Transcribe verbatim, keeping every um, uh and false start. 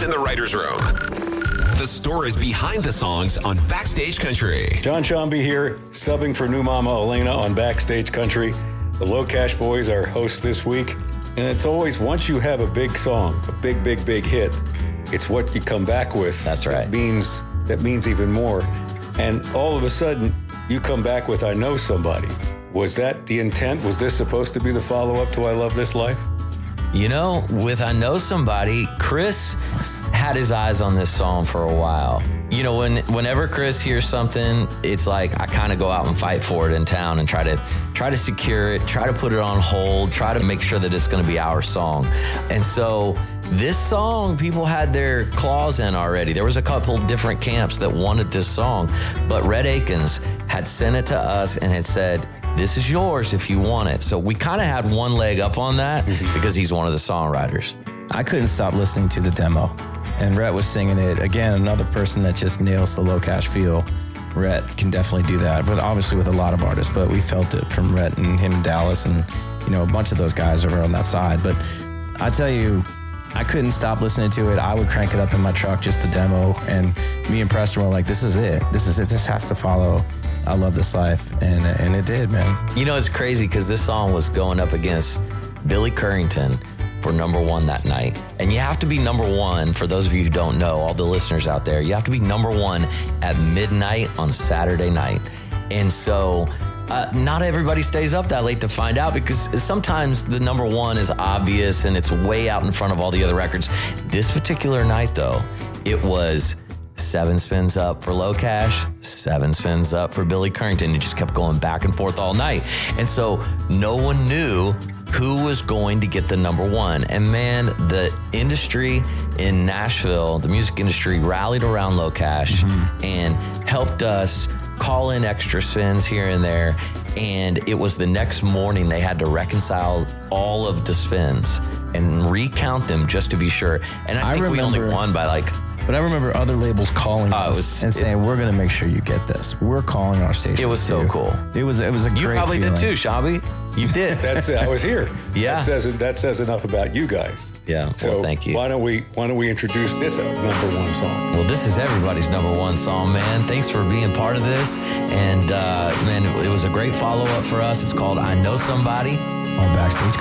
in the writer's room. The stories behind the songs on Backstage Country. John Shambi here, subbing for new mama Elena on Backstage Country. The Low Cash Boys are hosts this week. And it's always, once you have a big song, a big, big, big hit, it's what you come back with. That's right. That means, that means even more. And all of a sudden, you come back with I Know Somebody. Was that the intent? Was this supposed to be the follow-up to I Love This Life? You know, with I Know Somebody, Chris had his eyes on this song for a while. You know, when whenever Chris hears something, it's like I kind of go out and fight for it in town and try to try to secure it, try to put it on hold, try to make sure that it's going to be our song. And so this song, people had their claws in already. There was a couple different camps that wanted this song, but Rhett Akins had sent it to us and had said, this is yours if you want it. So we kind of had one leg up on that because he's one of the songwriters. I couldn't stop listening to the demo. And Rhett was singing it. Again, another person that just nails the low cash feel. Rhett can definitely do that, but obviously with a lot of artists. But we felt it from Rhett and him and Dallas and, you know, a bunch of those guys over on that side. But I tell you, I couldn't stop listening to it. I would crank it up in my truck, just the demo. And me and Preston were like, this is it. This is it. This has to follow I Love This Life. And, and it did, man. You know, it's crazy because this song was going up against Billy Currington for number one that night. And you have to be number one, for those of you who don't know, all the listeners out there, you have to be number one at midnight on Saturday night. And so uh, not everybody stays up that late to find out because sometimes the number one is obvious and it's way out in front of all the other records. This particular night, though, it was seven spins up for Low Cash, seven spins up for Billy Currington. It just kept going back and forth all night. And so no one knew who was going to get the number one. And man, the industry in Nashville, the music industry, rallied around Low Cash mm-hmm. and helped us call in extra spins here and there. And it was the next morning they had to reconcile all of the spins and recount them just to be sure. And I, I think remember, we only won by like... But I remember other labels calling uh, us was, and saying, it, "We're going to make sure you get this. We're calling our station." It was so too. cool. It was. It was a you great. You probably feeling. did too, Shambi. You did. That's it. I was here. Yeah. That says that says enough about you guys. Yeah. So well, thank you. Why don't we Why don't we introduce this number one song? Well, this is everybody's number one song, man. Thanks for being part of this, and uh, man, it was a great follow up for us. It's called "I Know Somebody" on Backstage